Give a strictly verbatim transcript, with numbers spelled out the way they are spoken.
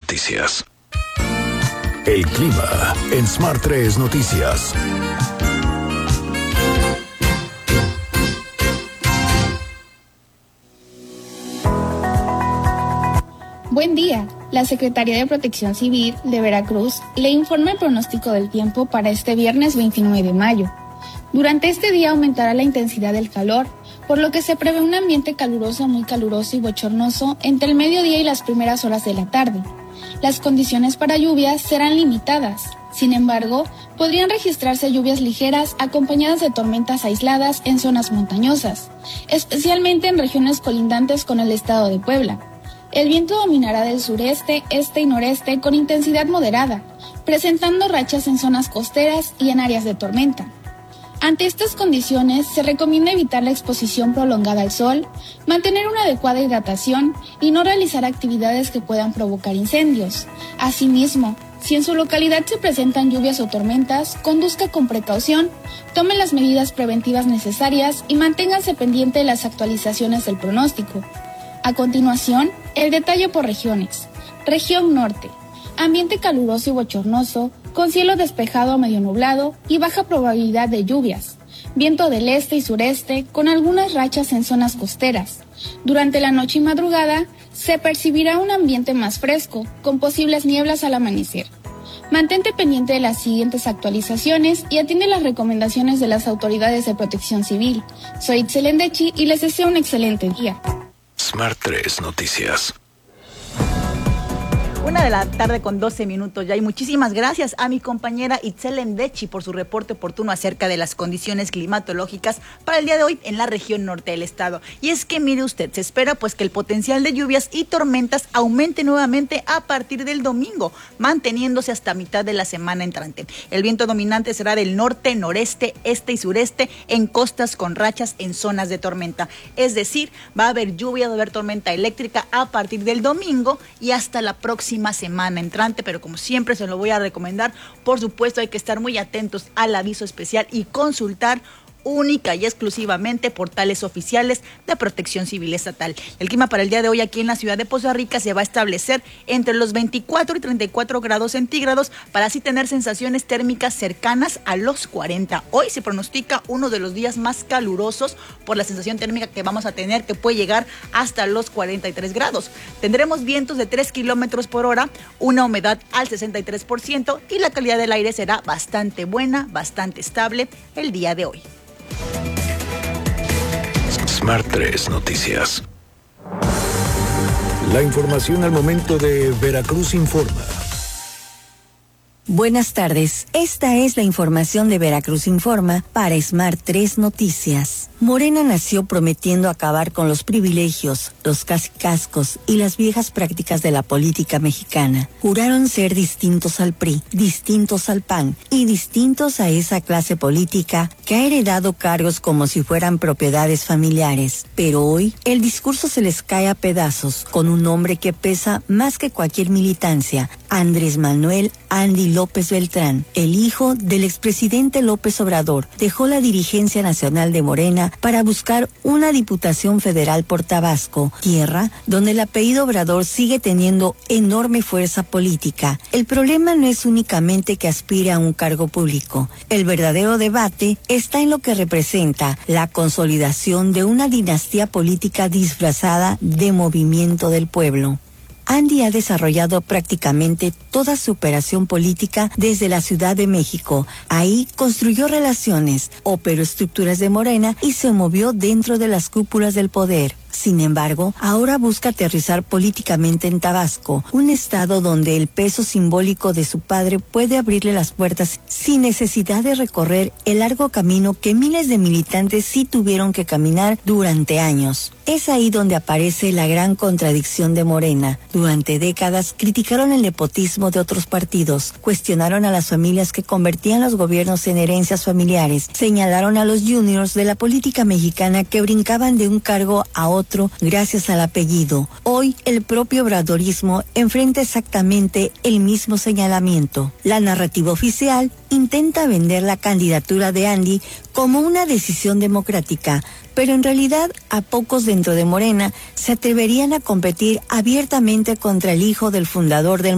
Noticias. El clima en Smart tres Noticias. Buen día. La Secretaría de Protección Civil de Veracruz le informa el pronóstico del tiempo para este viernes veintinueve de mayo. Durante este día aumentará la intensidad del calor, por lo que se prevé un ambiente caluroso, muy caluroso y bochornoso entre el mediodía y las primeras horas de la tarde. Las condiciones para lluvias serán limitadas. Sin embargo, podrían registrarse lluvias ligeras acompañadas de tormentas aisladas en zonas montañosas, especialmente en regiones colindantes con el estado de Puebla. El viento dominará del sureste, este y noreste con intensidad moderada, presentando rachas en zonas costeras y en áreas de tormenta. Ante estas condiciones, se recomienda evitar la exposición prolongada al sol, mantener una adecuada hidratación y no realizar actividades que puedan provocar incendios. Asimismo, si en su localidad se presentan lluvias o tormentas, conduzca con precaución, tome las medidas preventivas necesarias y manténgase pendiente de las actualizaciones del pronóstico. A continuación, el detalle por regiones. Región Norte. Ambiente caluroso y bochornoso, con cielo despejado a medio nublado y baja probabilidad de lluvias. Viento del este y sureste, con algunas rachas en zonas costeras. Durante la noche y madrugada, se percibirá un ambiente más fresco, con posibles nieblas al amanecer. Mantente pendiente de las siguientes actualizaciones y atiende las recomendaciones de las autoridades de protección civil. Soy Itzel Endechi y les deseo un excelente día. Smart tres Noticias. Una de la tarde con doce minutos ya, y muchísimas gracias a mi compañera Itzel Endechi por su reporte oportuno acerca de las condiciones climatológicas para el día de hoy en la región norte del estado. Y es que mire usted, se espera pues que el potencial de lluvias y tormentas aumente nuevamente a partir del domingo, manteniéndose hasta mitad de la semana entrante. El viento dominante será del norte, noreste, este y sureste en costas con rachas en zonas de tormenta. Es decir, va a haber lluvia, va a haber tormenta eléctrica a partir del domingo y hasta la próxima semana entrante, pero como siempre se lo voy a recomendar, por supuesto hay que estar muy atentos al aviso especial y consultar única y exclusivamente portales oficiales de Protección Civil Estatal. El clima para el día de hoy aquí en la ciudad de Poza Rica se va a establecer entre los veinticuatro y treinta y cuatro grados centígrados para así tener sensaciones térmicas cercanas a los cuarenta. Hoy se pronostica uno de los días más calurosos por la sensación térmica que vamos a tener, que puede llegar hasta los cuarenta y tres grados. Tendremos vientos de tres kilómetros por hora, una humedad al sesenta y tres por ciento y la calidad del aire será bastante buena, bastante estable el día de hoy. Smart tres Noticias. La información al momento de Veracruz Informa. Buenas tardes, esta es la información de Veracruz Informa para Smart tres Noticias. Morena nació prometiendo acabar con los privilegios, los cacicazgos y las viejas prácticas de la política mexicana. Juraron ser distintos al P R I, distintos al P A N y distintos a esa clase política que ha heredado cargos como si fueran propiedades familiares. Pero hoy el discurso se les cae a pedazos con un hombre que pesa más que cualquier militancia, Andrés Manuel Andy López Beltrán, el hijo del expresidente López Obrador, dejó la dirigencia nacional de Morena para buscar una diputación federal por Tabasco, tierra donde el apellido Obrador sigue teniendo enorme fuerza política. El problema no es únicamente que aspire a un cargo público. El verdadero debate está en lo que representa la consolidación de una dinastía política disfrazada de movimiento del pueblo. Andy ha desarrollado prácticamente toda su operación política desde la Ciudad de México. Ahí construyó relaciones, operó estructuras de Morena y se movió dentro de las cúpulas del poder. Sin embargo, ahora busca aterrizar políticamente en Tabasco, un estado donde el peso simbólico de su padre puede abrirle las puertas sin necesidad de recorrer el largo camino que miles de militantes sí tuvieron que caminar durante años. Es ahí donde aparece la gran contradicción de Morena. Durante décadas criticaron el nepotismo de otros partidos, cuestionaron a las familias que convertían los gobiernos en herencias familiares, señalaron a los juniors de la política mexicana que brincaban de un cargo a otro otro gracias al apellido. Hoy el propio obradorismo enfrenta exactamente el mismo señalamiento. La narrativa oficial intenta vender la candidatura de Andy como una decisión democrática, pero en realidad a pocos dentro de Morena se atreverían a competir abiertamente contra el hijo del fundador del